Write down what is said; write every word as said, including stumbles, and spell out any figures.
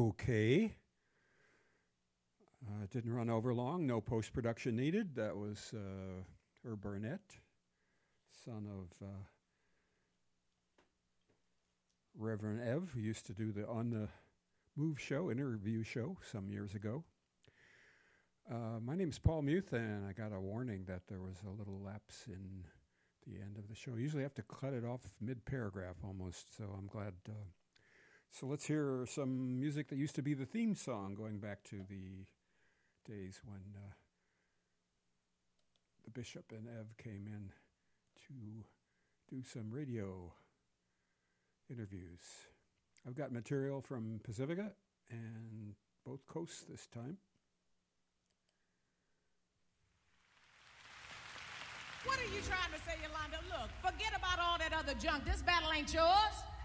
okay. Uh, it didn't run over long. No post-production needed. That was uh, Herb Burnett, son of uh, Reverend Ev, who used to do the On the Move show, interview show, some years ago. Uh, my name is Paul Muth, and I got a warning that there was a little lapse in the end of the show. Usually I have to cut it off mid-paragraph almost, so I'm glad. Uh, so let's hear some music that used to be the theme song, going back to the days when uh, the Bishop and Ev came in to do some radio interviews. I've got material from Pacifica and both coasts this time. What are you trying to say, Yolanda? Look, forget about all that other junk. This battle ain't yours.